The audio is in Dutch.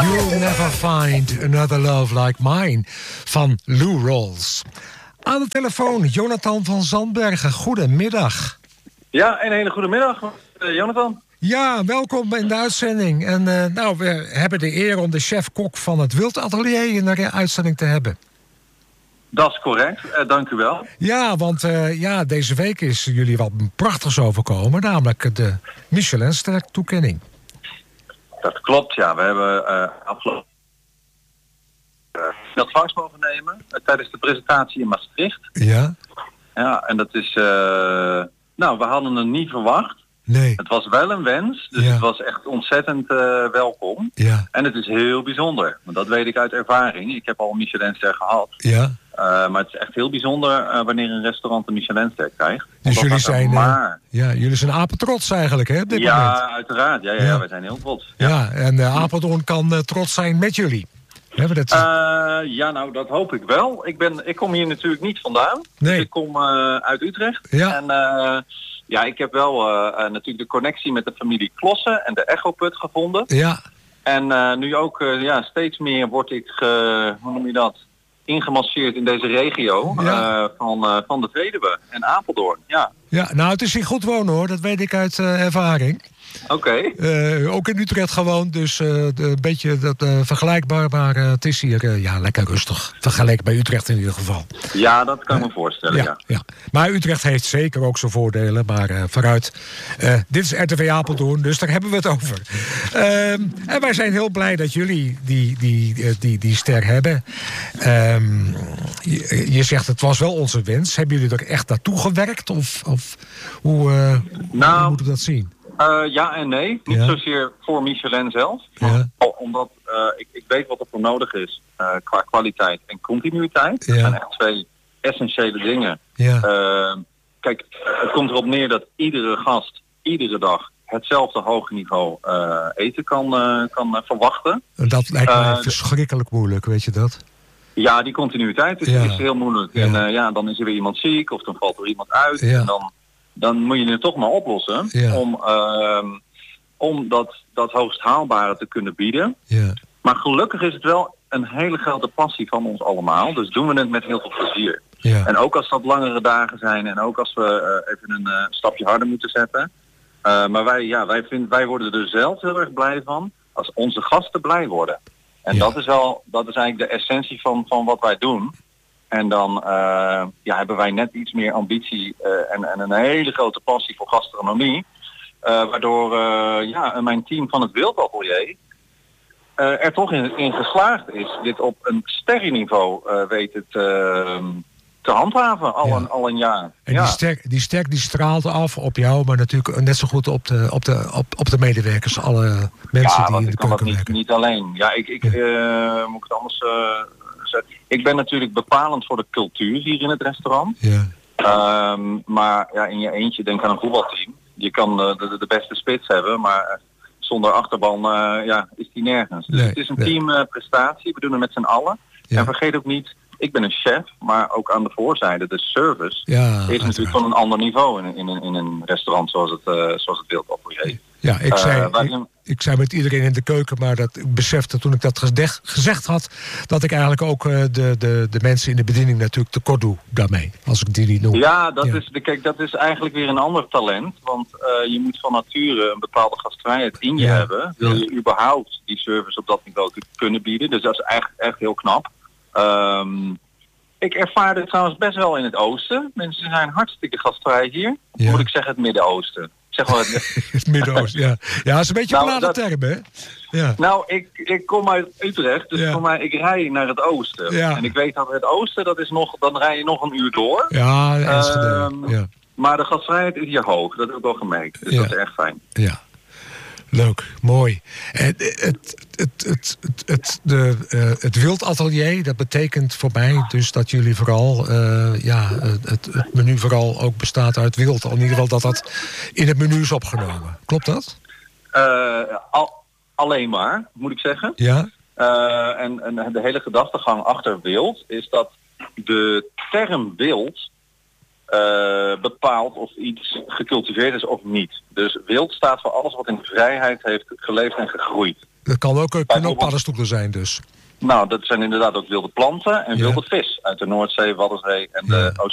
You'll Never Find Another Love Like Mine van Lou Rawls. Aan de telefoon Jonathan van Zandbergen. Goedemiddag. Ja, een hele goede middag, Jonathan. Ja, welkom in de uitzending. En we hebben de eer om de chef-kok van het Wildatelier in de uitzending te hebben. Dat is correct, dank u wel. Ja, want deze week is jullie wat prachtigs overkomen, namelijk de Michelinster toekenning. Dat klopt, ja. We hebben afgelopen ontvangst mogen nemen tijdens de presentatie in Maastricht. Ja. Ja, en dat is... we hadden het niet verwacht. Nee. Het was wel een wens, dus het was echt ontzettend welkom. Ja. En het is heel bijzonder, want dat weet ik uit ervaring. Ik heb al een Michelinster gehad. Ja. Maar het is echt heel bijzonder wanneer een restaurant een Michelinster krijgt. Dus jullie zijn apetrots eigenlijk, hè? Op dit moment. Uiteraard. Ja, wij zijn heel trots. Ja, en Apeldoorn kan trots zijn met jullie. Dat hoop ik wel. Ik kom hier natuurlijk niet vandaan. Nee. Dus ik kom uit Utrecht. Ja. En ik heb wel natuurlijk de connectie met de familie Klossen en de Echoput gevonden. Ja. En nu ook steeds meer word ik, ingemasseerd in deze regio van de Veluwe en Apeldoorn. Ja. Ja, nou het is hier goed wonen hoor, dat weet ik uit ervaring. Oké. Ook in Utrecht gewoond, dus een beetje vergelijkbaar, maar het is hier lekker rustig. Vergeleken bij Utrecht in ieder geval. Ja, dat kan ik me voorstellen, ja. Maar Utrecht heeft zeker ook zijn voordelen, maar vooruit. Dit is RTV Apeldoorn, dus daar hebben we het over. En wij zijn heel blij dat jullie die ster hebben. Je zegt het was wel onze wens. Hebben jullie er echt naartoe gewerkt? Of hoe moet ik dat zien? Ja en nee. Niet zozeer voor Michelin zelf. Ja. Omdat ik weet wat er voor nodig is qua kwaliteit en continuïteit. Ja. Dat zijn echt twee essentiële dingen. Ja. Kijk, het komt erop neer dat iedere gast iedere dag hetzelfde hoge niveau eten kan verwachten. Dat lijkt mij verschrikkelijk moeilijk, weet je dat? Ja, die continuïteit is heel moeilijk. Ja. En dan is er weer iemand ziek of dan valt er iemand uit. Ja. En dan moet je het toch maar oplossen om dat hoogst haalbare te kunnen bieden. Ja. Maar gelukkig is het wel een hele grote passie van ons allemaal. Dus doen we het met heel veel plezier. Ja. En ook als dat langere dagen zijn en ook als we even een stapje harder moeten zetten. Maar wij worden er zelf heel erg blij van als onze gasten blij worden. En dat is eigenlijk de essentie van wat wij doen. En dan hebben wij net iets meer ambitie en een hele grote passie voor gastronomie. Waardoor mijn team van het Wildatelier er toch in geslaagd is dit op een sterrenniveau weten te handhaven al een jaar. En die ster die straalt af op jou, maar natuurlijk net zo goed op de medewerkers, alle mensen die in de keuken werken. Niet alleen. Ja, moet ik het anders zeggen. Ik ben natuurlijk bepalend voor de cultuur hier in het restaurant. Ja. Maar in je eentje, denk aan een voetbalteam. Je kan de beste spits hebben, maar zonder achterban is die nergens. Dus het is een teamprestatie. We doen het met z'n allen. Ja. En vergeet ook niet, ik ben een chef, maar ook aan de voorzijde, de service, is natuurlijk van een ander niveau in een restaurant zoals het Wildatelier. Ja, ik zei met iedereen in de keuken, maar ik besefte toen ik dat gezegd had, dat ik eigenlijk ook de mensen in de bediening natuurlijk tekort doe daarmee, als ik die niet noem. Ja, dat is eigenlijk weer een ander talent, want je moet van nature een bepaalde gastvrijheid in je hebben. Wil je überhaupt die service op dat niveau kunnen bieden, dus dat is echt heel knap. Ik ervaar dit trouwens best wel in het oosten. Mensen zijn hartstikke gastvrij hier. Moet ik zeggen het Midden-Oosten. Zeg maar het Midden-Oosten, ja. Ja, dat is een beetje een late term, hè? Ja. Nou, ik kom uit Utrecht, dus voor mij, ik rij naar het oosten. Ja. En ik weet dat het oosten, dan rij je nog een uur door. Ja, Enschede. Maar de gastvrijheid is hier hoog, dat heb ik wel gemerkt. Dus dat is echt fijn. Ja. Leuk, mooi. En het Wildatelier, dat betekent voor mij dus dat jullie vooral het menu vooral ook bestaat uit wild. In ieder geval dat in het menu is opgenomen. Klopt dat? Alleen maar, moet ik zeggen. Ja. En de hele gedachtegang achter wild is dat de term wild bepaalt of iets gecultiveerd is of niet. Dus wild staat voor alles wat in vrijheid heeft geleefd en gegroeid. Dat kan ook paddenstoelen zijn dus. Nou, dat zijn inderdaad ook wilde planten en wilde vis uit de Noordzee, Waddenzee en de